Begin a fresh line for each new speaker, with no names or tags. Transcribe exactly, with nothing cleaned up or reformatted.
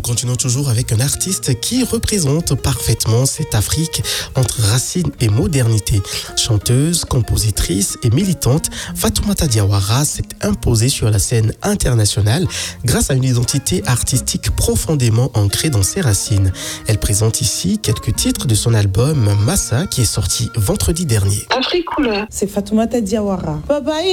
continuons toujours avec un artiste qui représente parfaitement cette Afrique entre racines et modernité. Chanteuse, compositrice et militante, Fatoumata Diawara s'est imposée sur la scène internationale grâce à une identité artistique profondément ancrée dans ses racines. Elle présente ici quelques titres de son album Massa qui est sorti vendredi dernier.
Afrique couleur,
c'est Fatoumata Diawara. Bye bye.